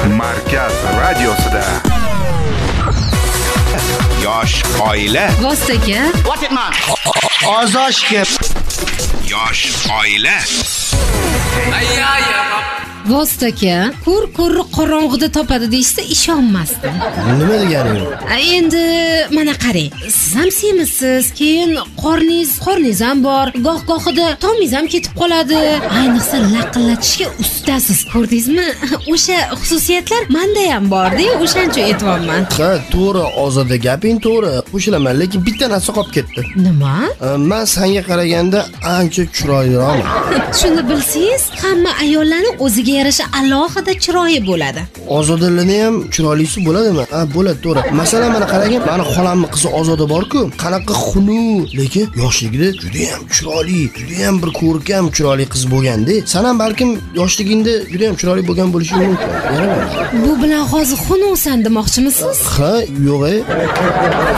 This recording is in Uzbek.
Markaz radiosida yosh oila. Vostoka. What it man? Ozoshga. Yosh oila. Vostoka. Ko'r qorong'ida topadi deyishsa ishonmasdim. Nima degani? Endi mana qarang. Siz ham semizsiz, keyin qorningiz ham bor. Goh-gohida tomingiz ham ketib qoladi. Ayniqsa laqillatishga ustasiz, ko'rdingizmi? O'sha xususiyatlar menda ham bor-da, o'shancha aytibman. Ha, to'g'ri, Ozoda gaping to'g'ri. Qo'shilaman, lekin bitta narsa qolib ketdi. Nima? Men senga qaraganda ancha chiroyliroqman. Shuni bilsangiz, hamma ayollarning o'ziga yarasha alohida chiroyi bo'ladi. Ozodalarning ham chiroylisi bo'ladimi? Ha, bo'ladi, to'g'ri. Masalan, mana qarang, meni xolamning qizi Ozoda bor-ku, qanaqa xunuk, lekin yoshligida juda ham chiroyli, juda ham bir ko'rkam chiroyli qiz bo'lganda, sen ham balkim yoshligingda juda ham chiroyli bo'lgan bo'lishing mumkin. Bu bilan hozir xunuksan demoqchimisiz? Ha, yo'q.